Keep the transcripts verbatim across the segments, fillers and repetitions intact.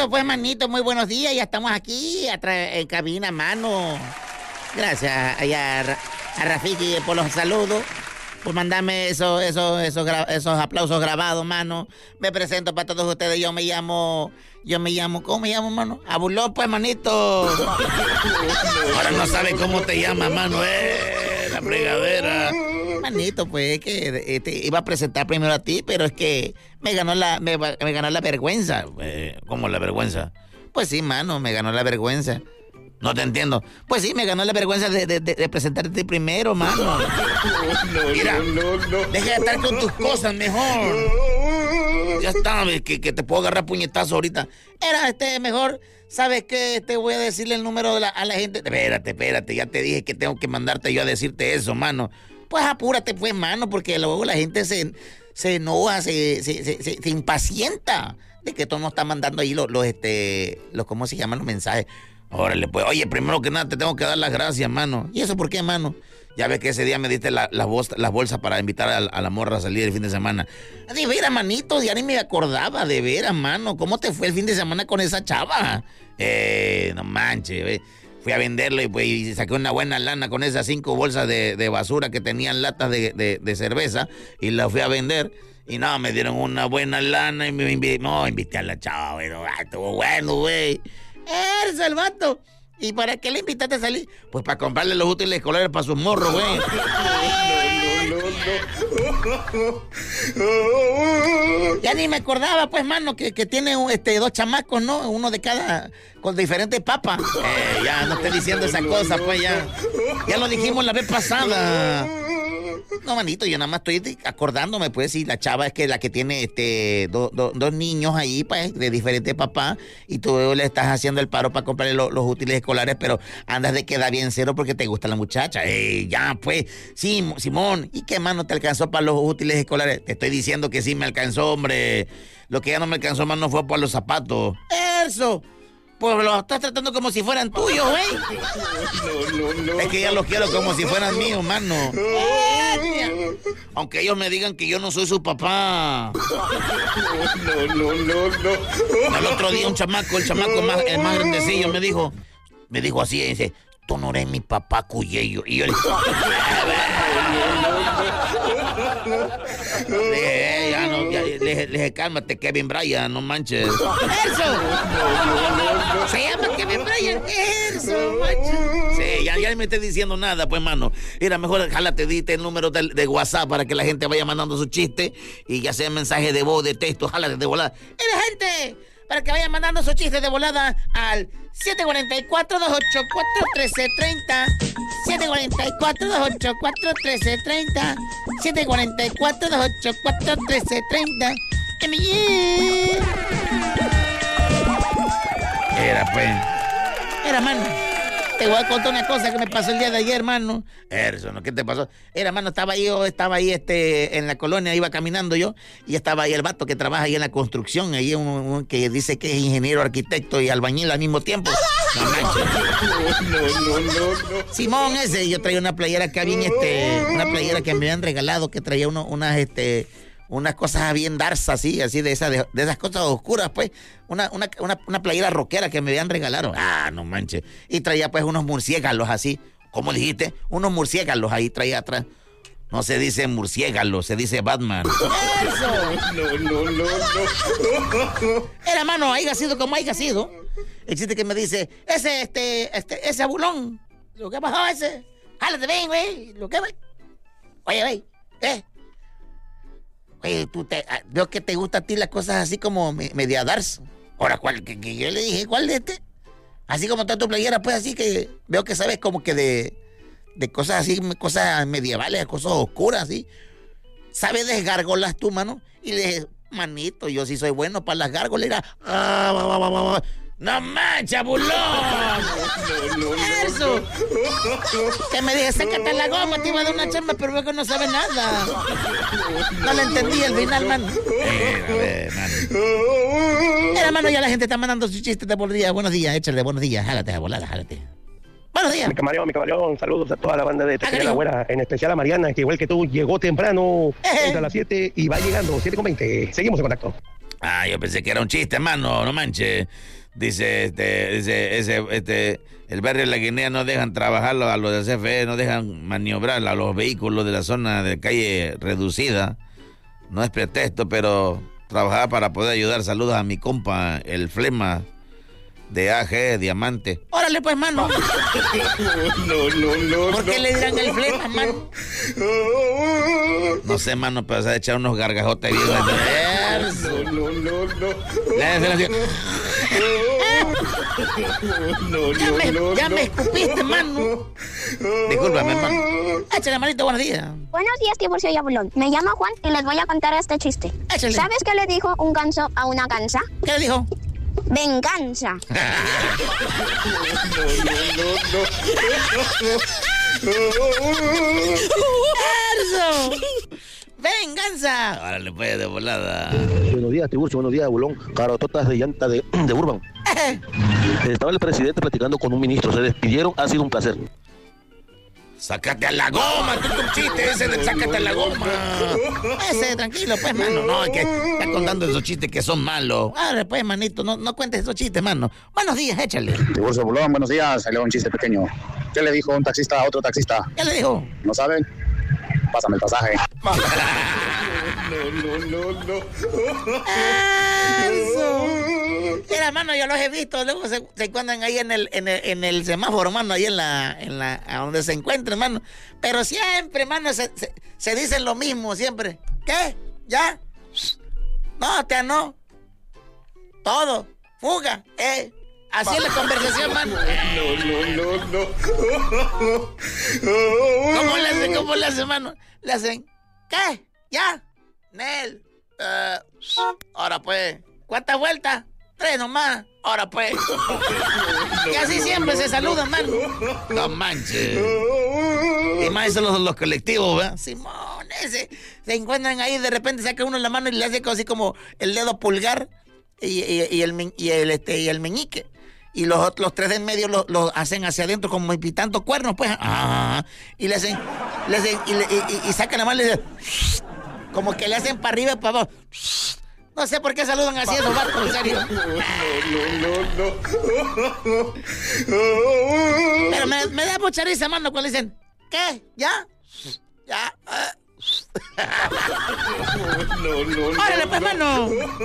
Eso pues, manito, muy buenos días. Ya estamos aquí en cabina, mano. Gracias a, a, a Rafiki por los saludos, por mandarme esos, esos, esos, esos aplausos grabados, mano. Me presento para todos ustedes. Yo me llamo, yo me llamo, ¿cómo me llamo, mano? Abulón, pues, manito. Ahora no sabes cómo te llamas, mano. Eh, la fregadera. Manito, pues, que te iba a presentar primero a ti, pero es que me ganó la, me, me ganó la vergüenza. Eh, ¿Cómo la vergüenza? Pues sí, mano, me ganó la vergüenza. No te entiendo. Pues sí, me ganó la vergüenza de, de, de presentarte a ti primero, mano. No, Mira, no, no, no. Deja de estar con tus cosas mejor. Ya está, que, que te puedo agarrar puñetazo ahorita. Era este mejor. ¿Sabes qué? Te voy a decirle el número de la, a la gente. Espérate, espérate, ya te dije que tengo que mandarte yo a decirte eso, mano. Pues apúrate, pues, mano, porque luego la gente se, se enoja, se, se, se, se, se impacienta de que tú no estás mandando ahí los, los, este, los, ¿cómo se llaman los mensajes? Órale, pues, oye, primero que nada te tengo que dar las gracias, mano. ¿Y eso por qué, mano? Ya ves que ese día me diste la, la bol- las bolsas para invitar a, a la morra a salir el fin de semana. De veras, manito, ya ni me acordaba, de veras, mano. ¿Cómo te fue el fin de semana con esa chava? Eh, no manches, ve. Fui a venderlo y, pues, y saqué una buena lana con esas cinco bolsas de, de basura que tenían latas de, de, de cerveza y las fui a vender. Y no, me dieron una buena lana y me invité, no, invité a la chava, güey. No, estuvo bueno, güey. Eres el vato. ¿Y para qué le invitaste a salir? Pues para comprarle los útiles escolares para sus morros, güey. No, no, no, no. Ya ni me acordaba, pues, mano, que, que tiene este, dos chamacos, ¿no? Uno de cada, con diferentes papas. Eh, ya, no esté diciendo esa cosa, pues, ya. Ya lo dijimos la vez pasada. No, manito, yo nada más estoy acordándome, pues, si la chava es que la que tiene este do, do, dos niños ahí, pues, de diferentes papás, y tú le estás haciendo el paro para comprarle lo, los útiles escolares, pero andas de queda bien cero porque te gusta la muchacha. Ey, ya, pues, sí, Simón, ¿y qué más no te alcanzó para los útiles escolares? Te estoy diciendo que sí me alcanzó, hombre. Lo que ya no me alcanzó más no fue para los zapatos. ¡Eso! Pues los estás tratando como si fueran tuyos, güey. No, no, no. Es que ya los quiero como si fueran míos, mano. Aunque ellos me digan que yo no soy su papá. No, no, no, no. El otro día un chamaco, el chamaco más, el más grandecillo, me dijo, me dijo así, dice, tú no eres mi papá, Cuyello. Y yo le Le dije, eh, ya no, ya, le, le dije, cálmate, Kevin Bryant, no manches. ¡Eso! Se llama Kevin Bryant, eso, macho. Sí, ya, ya me estoy diciendo nada, pues, mano. Era mejor, jálate, dite el número de, de WhatsApp para que la gente vaya mandando su chiste y ya sea mensaje de voz, de texto, jálate de volada. ¡Y la gente! Para que vayan mandando sus chistes de volada al siete cuatro cuatro, dos ocho cuatro, uno tres tres cero. siete cuatro cuatro, dos ocho cuatro, uno tres tres cero. siete cuatro cuatro, dos ocho cuatro, uno tres tres cero. Era, pues. Era, mano. Te voy a contar una cosa que me pasó el día de ayer, hermano. Eso, ¿no? ¿Qué te pasó? Era, hermano, estaba ahí, yo estaba ahí este, en la colonia, iba caminando yo, y estaba ahí el vato que trabaja ahí en la construcción, ahí un, un que dice que es ingeniero, arquitecto y albañil al mismo tiempo. No manches. No, no, no, no. Simón ese, yo traía una playera que bien, este, una playera que me habían regalado, que traía uno, unas, este... unas cosas bien darsas, así, así de esas, de, de esas cosas oscuras, pues. Una, una, una, una playera rockera que me habían regalado. Ah, no manches. Y traía, pues, unos murciélagos así. ¿Cómo dijiste? Unos murciélagos ahí traía atrás. No se dice murciélago, se dice Batman. ¡Eso! No, no, no, no. Era, mano, haya sido como haya sido. Existe que me dice, ese, este, este, ese abulón. ¿Lo que pasó ese? Jálate bien, güey. ¿Lo que, güey? Oye, güey. ¿Qué? Oye, tú te, veo que te gusta a ti las cosas así como me, media darso. Ahora, ¿cuál? Que, que yo le dije, ¿cuál de este? Así como toda tu playera, pues así que veo que sabes como que de, de cosas así, cosas medievales, cosas oscuras, así. ¿Sabes de gárgolas tú, mano? Y le dije, manito, yo sí soy bueno para las gárgolas. Era, ah, va, va, va, va, va. ¡No manches, bulón! No, no, no, ¡eso! No. Que me dije, sácate la goma, te iba a dar una chamba, pero veo que no sabe nada. No le entendí al final, mano. Eh, a ver, mano. Era, mano, ya la gente está mandando sus chistes de buenos días. Buenos días, échale, buenos días. Jálate, a volada, jálate. Buenos días. Mi camaleón, mi camaleón, saludos a toda la banda de Tercera La Güera, en especial a Mariana, que igual que tú, llegó temprano, entra a las siete y va llegando, siete con veinte. Seguimos en contacto. Ah, yo pensé que era un chiste, mano, no manches. Dice, este, dice, ese, este, el barrio de La Guinea no dejan trabajar a los de C F E, no dejan maniobrar a los vehículos de la zona de calle reducida. No es pretexto, pero trabajaba para poder ayudar. Saludos a mi compa, el Flema de A G Diamante. Órale pues, mano. No, no, no. ¿Por qué no le dirán el Flema, mano? No sé, mano, pero se ha echado unos gargajotes bien. No, no, no, no. Le hace así. No, Ya, no, me, no, ya no. me escupiste, mano. Discúlpame, hermano. Échale, manito, buenos días. Buenos días, Tiburcio y Abulón. Me llamo Juan y les voy a contar este chiste. Échale. ¿Sabes qué le dijo un ganso a una gansa? ¿Qué le dijo? Venganza. ¡Erzo! ¡Venganza! Ahora le puede de volada. Buenos días, Tiburcio, buenos días, Bulón. Carototas de llanta de, de Urban. Estaba el presidente platicando con un ministro, se despidieron, ha sido un placer. ¡Sácate a la goma! ¡Tú tu chiste ese de sácate a la goma! Ese, tranquilo, pues, mano. No, es que está contando esos chistes que son malos. Ahora, pues, manito, no, no cuentes esos chistes, mano. Buenos días, échale. Tiburcio Bulón, buenos días. Salió un chiste pequeño. ¿Qué le dijo un taxista a otro taxista? ¿Qué le dijo? ¿No saben? Pásame el pasaje. No, no, no, no. ¡Eso! Mira, mano, yo los he visto. Luego se, se encuentran ahí en el, en el, en el semáforo, mano, ahí en la, en la, a donde se encuentren, mano. Pero siempre, mano, se, se, se dicen lo mismo, siempre. ¿Qué? ¿Ya? No, te no. Todo. Fuga. Eh. Así es la conversación, mano. No, no, no, no. ¿Cómo le hacen? ¿Cómo le hacen, mano? Le hacen, ¿qué? ¿Ya? Nel. Uh, ahora pues. ¿Cuántas vueltas? Tres nomás. Ahora pues. Y así siempre se saludan, mano. No manches. Y más eso los, los colectivos, ¿verdad? Simón, ese. Se encuentran ahí, de repente saca uno la mano y le hace así como el dedo pulgar y, y, y, el, y, el, este, y el meñique. Y los otros los tres de en medio los, los hacen hacia adentro como pitando cuernos, pues. Ah, y le hacen, le hacen y, le, y, y sacan la mano y le hacen, como que le hacen para arriba y para abajo. No sé por qué saludan así esos barcos, en serio. Pero me, me da mucha risa, mano, cuando dicen, ¿qué? ¿Ya? ¿Ya? No, no, no. Órale, pues, mano.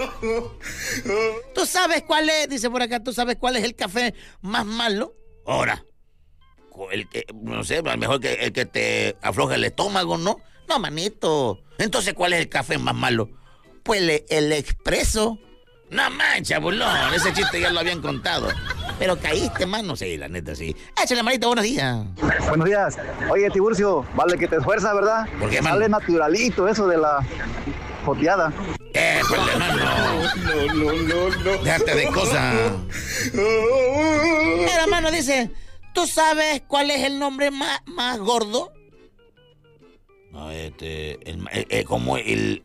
¿Tú sabes cuál es? Dice por acá, ¿tú sabes cuál es el café más malo? Ahora. El que, no sé, a lo mejor que el que te afloja el estómago, ¿no? No, manito. Entonces, ¿cuál es el café más malo? Pues el, el expreso. No mancha, bulón. Ese chiste ya lo habían contado. Pero caíste, mano. Sí, la neta, sí. Échale, manito, buenos días. Buenos días. Oye, Tiburcio, vale que te esfuerzas, ¿verdad? ¿Por qué, man? Sale naturalito eso de la joteada. Eh, pues, mano. No, no, no, no. Déjate de cosas. Mira, mano, dice, ¿tú sabes cuál es el nombre más, más gordo? No, este, el, el, el, como el,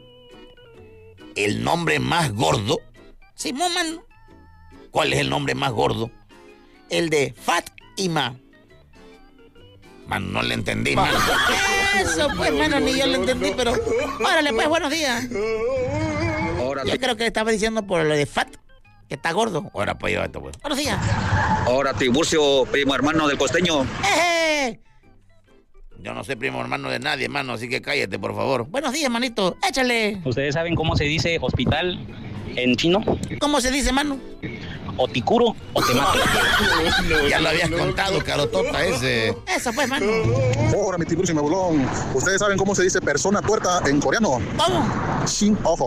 el nombre más gordo. Sí, mano. ¿Cuál es el nombre más gordo? El de Fátima. Mano, no le entendí, mano. Eso, pues, mano, ni yo le entendí, pero... Órale, pues, buenos días. Ahora, Yo creo que le estaba diciendo por lo de Fat, que está gordo. Ahora, pues, yo esto, pues. Buenos días. Ahora, Tiburcio, primo hermano del costeño. ¡Eh! Yo no soy primo hermano de nadie, hermano, así que cállate, por favor. Buenos días, manito. Échale. ¿Ustedes saben cómo se dice hospital en chino? ¿Cómo se dice, mano? O te curo o te mato. Ya lo habías contado, carotota ese. Eso, pues, mano. Ahora, mi Tiburcio, mi Bulón. ¿Ustedes saben cómo se dice persona tuerta en coreano? ¿Cómo? Sin ojo.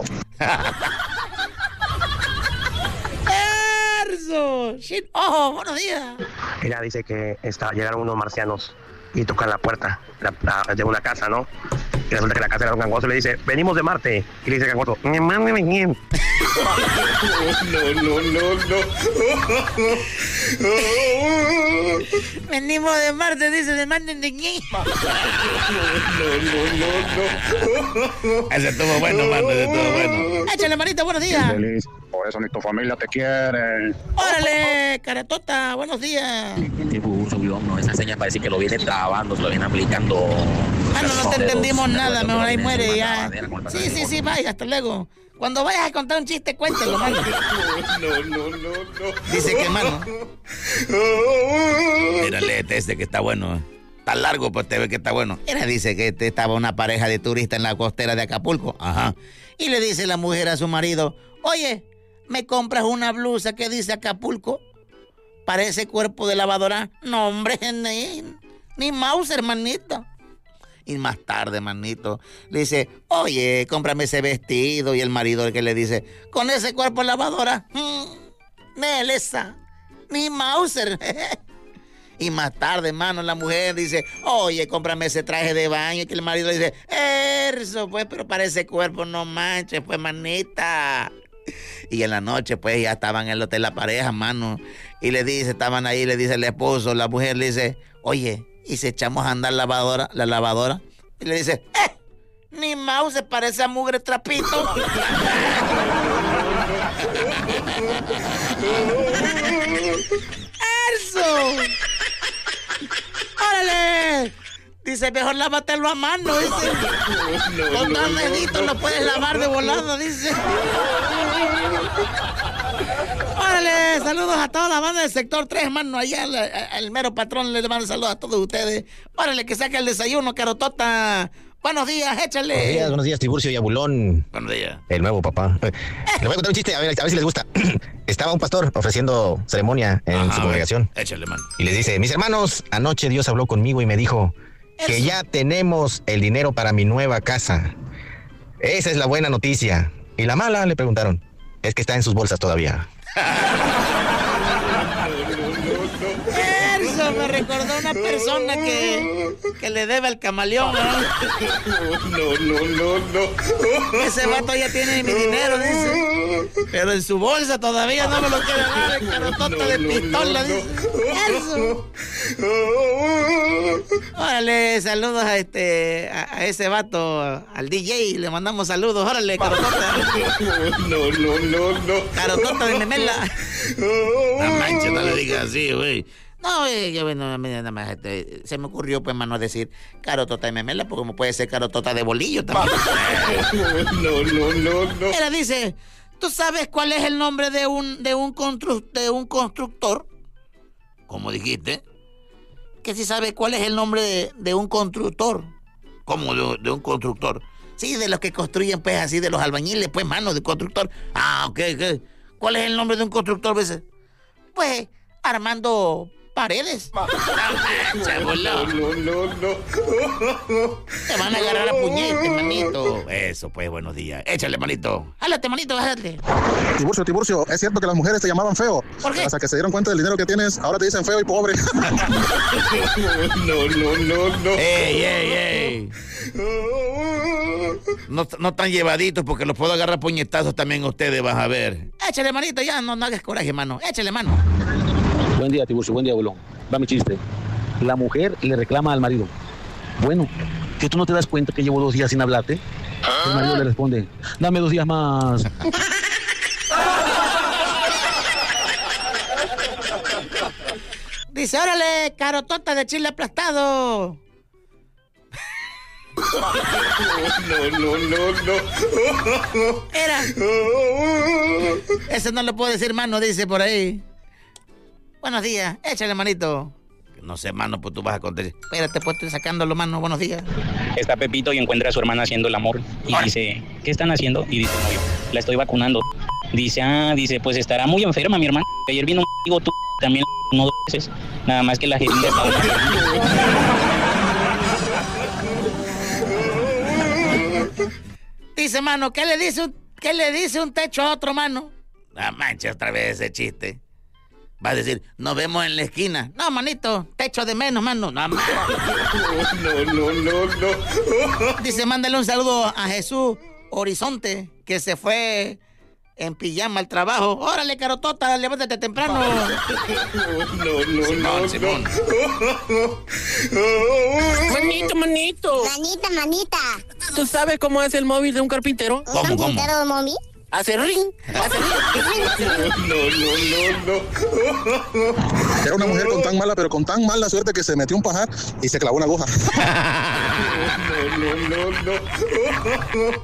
¡Erzo! ¡Shit! ¡Ojo! ¡Buenos días! Mira, dice que está, llegaron unos marcianos y tocan la puerta la, la, de una casa, ¿no? Y resulta que la casa era un gangoso y le dice, venimos de Marte. Y le dice el gangoso, No, no, no, no. Venimos de Marte, dice, de Marte de quién. Ese estuvo bueno, mano, ese estuvo bueno. Échale, manito, buenos días. Feliz. Por eso ni tu familia te quiere. Órale, caretota, buenos días. Tiburcio, no, esa seña parece que lo viene trabando, se lo viene aplicando. Mano, no te entendimos nada, mejor ahí muere ya. Sí, sí, sí, vaya, hasta luego. Cuando vayas a contar un chiste, cuéntelo, mano. No, no, no, no. Dice que, mano. Mírale, este, este que está bueno. Está largo, pues te ve que está bueno. Era, dice que este estaba una pareja de turistas en la costera de Acapulco. Ajá. Y le dice la mujer a su marido, oye, ¿me compras una blusa que dice Acapulco? Parece cuerpo de lavadora. No, hombre, ni, ni mouse, hermanito. Y más tarde, manito, le dice, oye, cómprame ese vestido. Y el marido que le dice, con ese cuerpo de lavadora, mmm, Nelesa, ni Mauser. Y más tarde, mano, la mujer dice, oye, cómprame ese traje de baño. Y que el marido le dice, eso, pues, pero para ese cuerpo no manches, pues, manita. Y en la noche, pues, ya estaban en el hotel la pareja, mano. Y le dice, estaban ahí, le dice el esposo, la mujer le dice, oye, y si echamos a andar la lavadora, la lavadora. Y le dice, ¡eh! Ni mouse se parece a mugre trapito. ¡Eso! ¡Órale! Dice, mejor lávatelo a mano, dice. Con dos deditos lo puedes lavar de volada, dice. Órale, saludos a toda la banda del sector tres, mano. Allá el, el mero patrón le manda saludos a todos ustedes. Órale, que saque el desayuno, Carotota. Buenos días, échale. Buenos días, buenos días, Tiburcio y Abulón. Buenos días. El nuevo papá. Eh, le voy a contar un chiste, a ver, a ver si les gusta. Estaba un pastor ofreciendo ceremonia en Ajá, su congregación. Échale, man. Y les dice, mis hermanos, anoche Dios habló conmigo y me dijo Eso. que ya tenemos el dinero para mi nueva casa. Esa es la buena noticia. ¿Y la mala? Le preguntaron. Es que está en sus bolsas todavía. Eso me recordó a una persona que, que le debe al camaleón, ¿no? No, no, no, no. Ese vato ya tiene mi dinero, dice. Pero en su bolsa todavía no me lo quiere dar, el Carotota no, de no, pistola, no, dice. Eso. Órale, saludos a este, a, a ese vato, al D J, le mandamos saludos. Órale, Carotota. No, no, no, no. Carotota de memela. No manches, no le digas así, güey. No, eh, yo, bueno, nada más, este, se me ocurrió, pues, mano, decir Carotota de memela, porque como puede ser Carotota de bolillo también. No, no, no, no. Mira, dice, ¿tú sabes cuál es el nombre de un, de un, constru, de un constructor? ¿Cómo dijiste? Que si sabes cuál es el nombre de, de un constructor. ¿Cómo de, de un constructor? Sí, de los que construyen, pues, así, de los albañiles, pues, mano, de constructor. Ah, ok, ok. ¿Cuál es el nombre de un constructor, veces? Pues, Armando Paredes. No, no, no, no, no. Te van a agarrar a puñete, manito. Eso, pues, buenos días. Échale, manito. Jálate, manito, jálate. Tiburcio, Tiburcio, ¿es cierto que las mujeres te llamaban feo? ¿Por qué? Hasta que se dieron cuenta del dinero que tienes, ahora te dicen feo y pobre. No, no, no, no. ¡Ey, ey, ey! No, no tan llevaditos porque los puedo agarrar puñetazos también ustedes, vas a ver. Échale, manito, ya, no, no hagas coraje, mano. Échale, mano. Buen día, Tiburcio, buen día, Bolón. Va mi chiste. La mujer le reclama al marido. Bueno, ¿que tú no te das cuenta que llevo dos días sin hablarte? El marido le responde, dame dos días más. Dice, órale, Carotota de chile aplastado. No, no, no, no. Era. Ese no lo puedo decir, mano, dice por ahí. Buenos días, échale, manito. No sé, mano, pues tú vas a contar. Espérate, pues estoy sacándolo, mano, buenos días. Está Pepito y encuentra a su hermana haciendo el amor. Y Hola. dice, ¿qué están haciendo? Y dice, no, yo la estoy vacunando. Dice, ah, dice, pues estará muy enferma mi hermana. Ayer vino un amigo, tú también no dos veces. Nada más que la jeringa estaba más Dice, mano, ¿qué le dice un, qué le dice un techo a otro, mano? Ah, mancha, otra vez ese chiste. Va a decir, nos vemos en la esquina. No, manito, techo de menos, mano. No, man. No, no, no, no. Dice, mándale un saludo a Jesús Horizonte, que se fue en pijama al trabajo. Órale, Carotota, levántate temprano. No, no, Simón, no, Simón. No. Manito, manito. Manita, manita. ¿Tú sabes cómo es el móvil de un carpintero? ¿Un ¿Cómo, carpintero, mami? Hace ring, hace ring. No, no, no, no. Era una mujer con tan mala, pero con tan mala suerte que se metió un pajar y se clavó una aguja. No, no, no, no.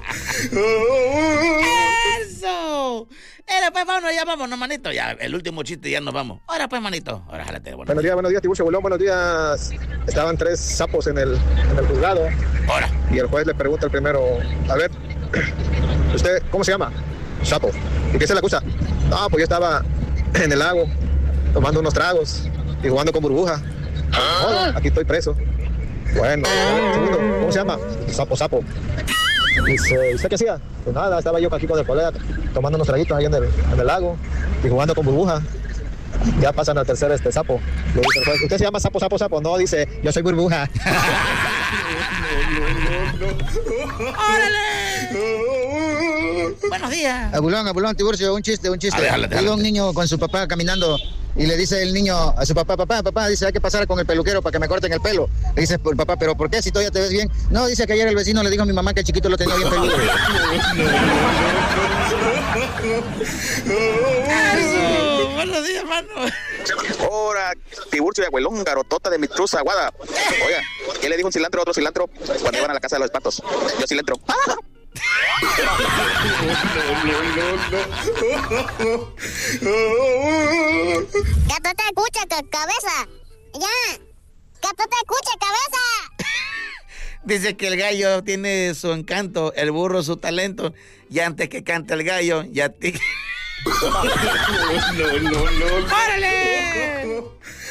¡Eso! Era pues, vámonos, ya vámonos, manito. Ya, el último chiste, ya nos vamos. Ahora pues, manito. Ahora jálate. Bueno. Buenos días, buenos días, Tiburcio Bolón, buenos días. Estaban tres sapos en el, en el juzgado. Ahora. Y el juez le pregunta al primero, a ver, ¿usted cómo se llama? Sapo. ¿Y qué se le acusa? No, pues yo estaba en el lago, tomando unos tragos y jugando con burbuja. Oh, aquí estoy preso. Bueno, a ver, segundo, ¿cómo se llama? Sapo, sapo. Dice, ¿usted qué hacía? Pues nada, estaba yo aquí con el colega tomando unos traguitos ahí en el, en el lago y jugando con burbuja. Ya pasan al tercer este sapo. Le dice el juez, ¿usted se llama sapo, sapo, sapo? No, dice, yo soy burbuja. ¡Órale! Buenos días. Abulón, abulón, Tiburcio, un chiste, un chiste. Iba un niño con su papá caminando y le dice el niño a su papá, papá, papá, dice, hay que pasar con el peluquero para que me corten el pelo. Le dice el papá, ¿pero por qué? Si todavía te ves bien. No, dice que ayer el vecino le dijo a mi mamá que el chiquito lo tenía bien peludo. Buenos días, mano. Ahora, Tiburcio y abuelón, garotota de mi truza aguada. Oiga, ¿qué le dijo un cilantro a otro cilantro cuando iban a la casa de los patos? Yo cilantro. Que tú te escuches, que cabeza. Ya. Que tú te escuches, cabeza. Dice que el gallo tiene su encanto, el burro su talento. Y antes que cante el gallo, ya te... No, no, no. ¡Párale!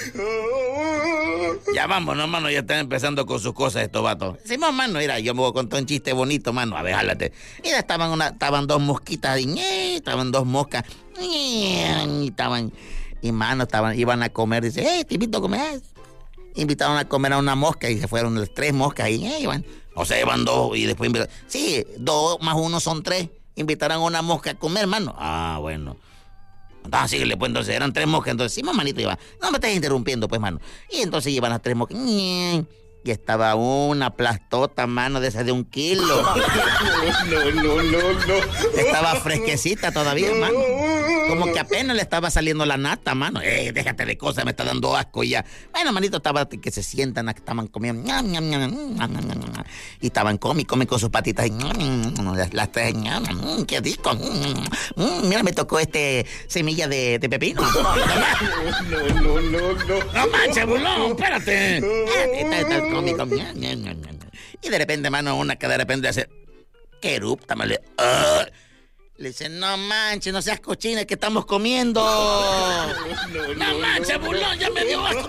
Ya vamos, no, mano, ya están empezando con sus cosas estos vatos. Simón, mano, mira, yo me voy a contar un chiste bonito, mano. A ver, jálate. Mira, estaban, una, estaban dos mosquitas, y, ñe, estaban dos moscas. Ñe, y estaban, y mano, estaban, iban a comer. Dice, hey, te invito a comer. Invitaron a comer a una mosca y se fueron las tres moscas y eh, iban. O sea, iban dos y después invitaron. Sí, dos más uno son tres. Invitaron a una mosca a comer, mano. Ah, bueno. Ah, síguele, pues entonces eran tres moscas. Entonces, sí, manito, iba. No me estás interrumpiendo, pues, mano. Y entonces iban las tres moscas. Y estaba una plastota, mano, de esa de un kilo. No, no, no, no. Estaba fresquecita todavía, mano. Como que apenas le estaba saliendo la nata, mano. Eh, déjate de cosas, me está dando asco ya. Bueno, manito, estaba que se sientan, estaban comiendo. Y estaban comiendo, comen con sus patitas. Las, las tres, qué rico. Mira, me tocó este semilla de, de pepino. No, no, no, no. No manches, bulón, espérate. Está, está, comi, comi. Y de repente, mano, una que de repente hace que erupta, me le... Uh, Le dicen, no manches, no seas cochina, que estamos comiendo. No, no, no manches, bulón, ya me dio asco.